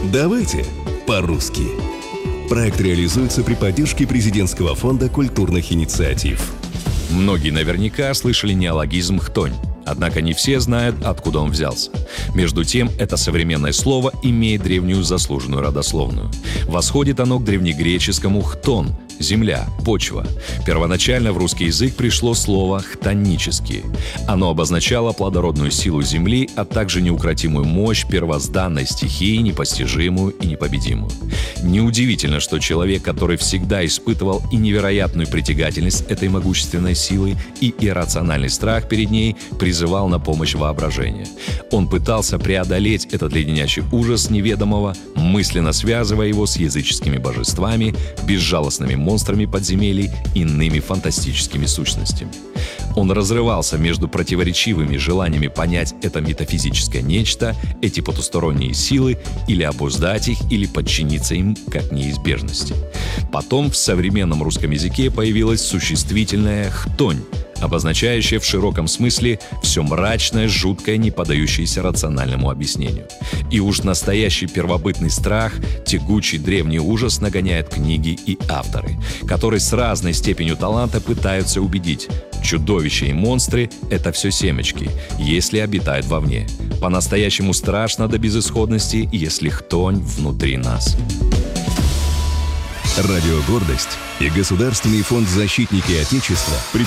Давайте по-русски. Проект реализуется при поддержке Президентского фонда культурных инициатив. Многие наверняка слышали неологизм «хтонь». Однако не все знают, откуда он взялся. Между тем, это современное слово имеет древнюю заслуженную родословную. Восходит оно к древнегреческому «хтон» — земля, почва. Первоначально в русский язык пришло слово «хтонический». Оно обозначало плодородную силу земли, а также неукротимую мощь первозданной стихии, непостижимую и непобедимую. Неудивительно, что человек, который всегда испытывал и невероятную притягательность этой могущественной силы, и иррациональный страх перед ней, призывал на помощь воображение. Он пытался преодолеть этот леденящий ужас неведомого, мысленно связывая его с языческими божествами, безжалостными монстрами подземелий, иными фантастическими сущностями. Он разрывался между противоречивыми желаниями понять это метафизическое нечто, эти потусторонние силы, или обуздать их, или подчиниться им как неизбежности. Потом в современном русском языке появилось существительное «хтонь», обозначающее в широком смысле все мрачное, жуткое, не поддающееся рациональному объяснению. И уж настоящий первобытный страх, тягучий древний ужас нагоняют книги и авторы, которые с разной степенью таланта пытаются убедить: чудовища и монстры — это все семечки, если обитают вовне. По-настоящему страшно до безысходности, если хтонь внутри нас. Радио «Гордость» и Государственный фонд «Защитники Отечества»